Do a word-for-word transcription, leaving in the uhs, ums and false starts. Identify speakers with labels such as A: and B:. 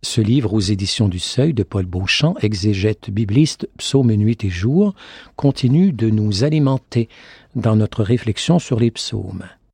A: Ce livre aux éditions du Seuil de Paul Beauchamp, exégète bibliste, psaume nuit et jour, continue de nous alimenter dans notre réflexion sur les psaumes.